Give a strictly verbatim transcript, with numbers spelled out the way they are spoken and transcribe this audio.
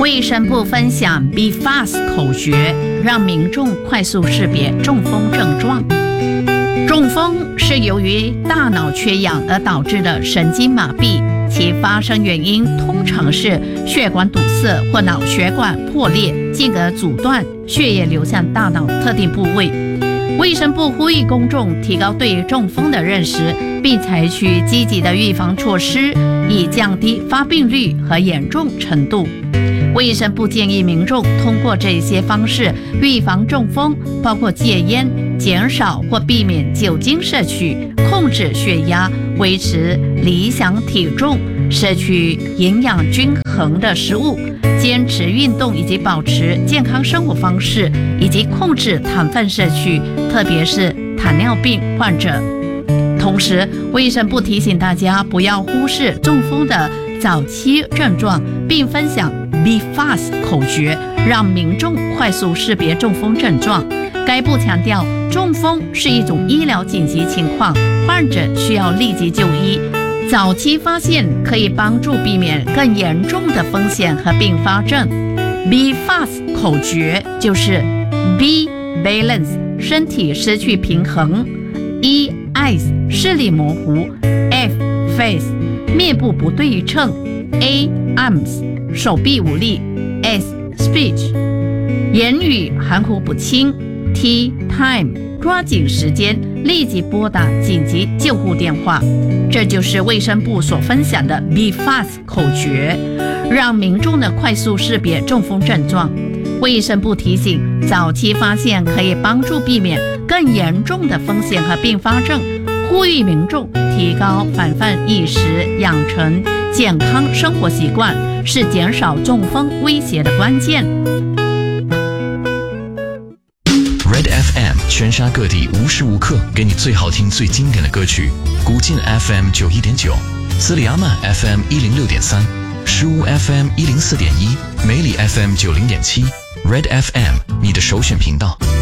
卫生部分享 Be Fast 口诀，让民众快速识别中风症状。中风是由于大脑缺氧而导致的神经麻痹，其发生原因通常是血管堵塞或脑血管破裂，进而阻断血液流向大脑特定部位。卫生部呼吁公众提高对于中风的认识，并采取积极的预防措施，以降低发病率和严重程度。卫生部建议民众通过这些方式预防中风，包括戒烟、减少或避免酒精摄取、控制血压、维持理想体重、摄取营养均衡的食物、坚持运动以及保持健康生活方式，以及控制糖分摄取，特别是糖尿病患者。同时，卫生部提醒大家不要忽视中风的早期症状，并分享 Be Fast 口诀，让民众快速识别中风症状。该部强调，中风是一种医疗紧急情况，患者需要立即就医。早期发现可以帮助避免更严重的风险和并发症。Be Fast 口诀就是 B balance 身体失去平衡， E eyes 视力模糊， F face 面部不对称， A arms 手臂无力， S speech 言语含糊不清， T time 抓紧时间立即拨打紧急救护电话。这就是卫生部所分享的 Be Fast 口诀，让民众的快速识别中风症状。卫生部提醒，早期发现可以帮助避免更严重的风险和并发症，呼吁民众提高防范意识，养成健康生活习惯，是减少中风威胁的关键。 Red F M 全沙各地无时无刻给你最好听最经典的歌曲。古晋 F M 九一点九，斯里阿曼 F M 一零六点三，石屋 F M 一零四点一，梅里 F M 九零点七。Red F M 你的首选频道。